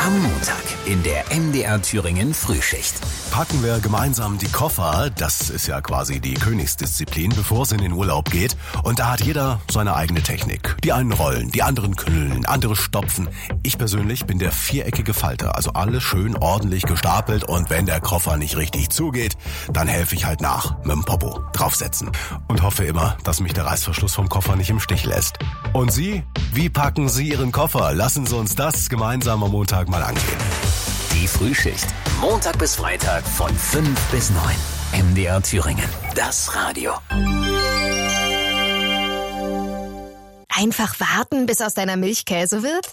Am Montag in der MDR Thüringen Frühschicht. Packen wir gemeinsam die Koffer, das ist ja quasi die Königsdisziplin, bevor es in den Urlaub geht. Und da hat jeder seine eigene Technik. Die einen rollen, die anderen knüllen, andere stopfen. Ich persönlich bin der viereckige Falter, also alles schön ordentlich gestapelt. Und wenn der Koffer nicht richtig zugeht, dann helfe ich halt nach, mit dem Popo draufsetzen. Und hoffe immer, dass mich der Reißverschluss vom Koffer nicht im Stich lässt. Und Sie? Wie packen Sie Ihren Koffer? Lassen Sie uns das gemeinsam am Montag mal angehen. Die Frühschicht. Montag bis Freitag von 5 bis 9. MDR Thüringen. Das Radio. Einfach warten, bis aus deiner Milch Käse wird?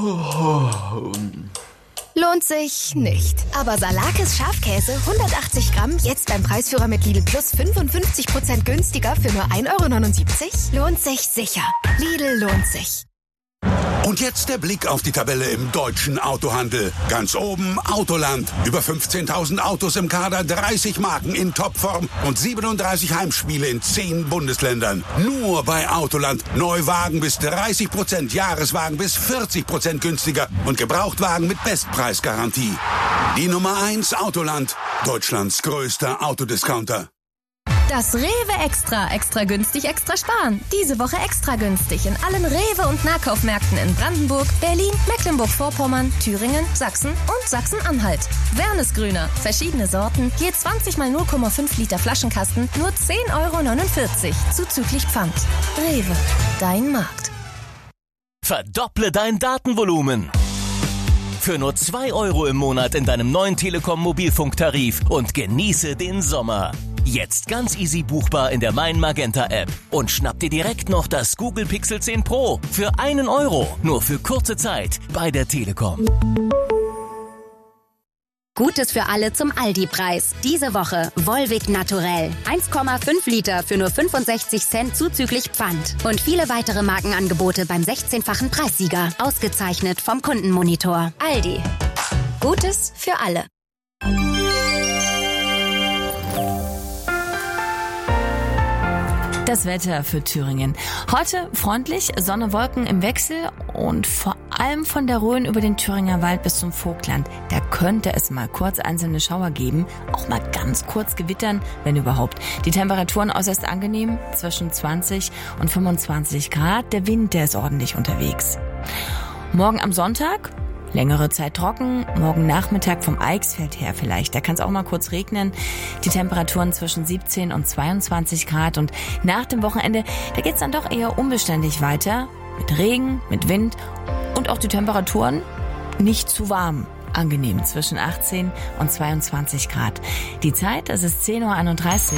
Lohnt sich nicht. Aber Salakis Schafkäse 180 Gramm, jetzt beim Preisführer mit Lidl Plus 55% günstiger für nur 1,79 €? Lohnt sich sicher. Lidl lohnt sich. Und jetzt der Blick auf die Tabelle im deutschen Autohandel. Ganz oben Autoland. Über 15.000 Autos im Kader, 30 Marken in Topform und 37 Heimspiele in 10 Bundesländern. Nur bei Autoland. Neuwagen bis 30%, Jahreswagen bis 40% günstiger und Gebrauchtwagen mit Bestpreisgarantie. Die Nummer 1 Autoland. Deutschlands größter Autodiscounter. Das Rewe Extra günstig, extra sparen. Diese Woche extra günstig in allen Rewe- und Nahkaufmärkten in Brandenburg, Berlin, Mecklenburg-Vorpommern, Thüringen, Sachsen und Sachsen-Anhalt. Wernesgrüner, verschiedene Sorten, je 20 mal 0,5 Liter Flaschenkasten, nur 10,49 € zuzüglich Pfand. Rewe, dein Markt. Verdopple dein Datenvolumen. Für nur 2 € im Monat in deinem neuen Telekom Mobilfunktarif und genieße den Sommer. Jetzt ganz easy buchbar in der Mein Magenta App. Und schnapp dir direkt noch das Google Pixel 10 Pro für 1 €. Nur für kurze Zeit bei der Telekom. Gutes für alle zum Aldi-Preis. Diese Woche Volvic Naturell. 1,5 Liter für nur 65 Cent zuzüglich Pfand. Und viele weitere Markenangebote beim 16-fachen Preissieger. Ausgezeichnet vom Kundenmonitor. Aldi. Gutes für alle. Das Wetter für Thüringen. Heute freundlich, Sonne, Wolken im Wechsel und vor allem von der Rhön über den Thüringer Wald bis zum Vogtland. Da könnte es mal kurz einzelne Schauer geben, auch mal ganz kurz gewittern, wenn überhaupt. Die Temperaturen äußerst angenehm, zwischen 20 und 25 Grad. Der Wind, der ist ordentlich unterwegs. Morgen am Sonntag längere Zeit trocken, morgen Nachmittag vom Eichsfeld her vielleicht. Da kann es auch mal kurz regnen. Die Temperaturen zwischen 17 und 22 Grad. Und nach dem Wochenende, da geht's dann doch eher unbeständig weiter. Mit Regen, mit Wind und auch die Temperaturen nicht zu warm. Angenehm zwischen 18 und 22 Grad. Die Zeit, das ist 10:31 Uhr.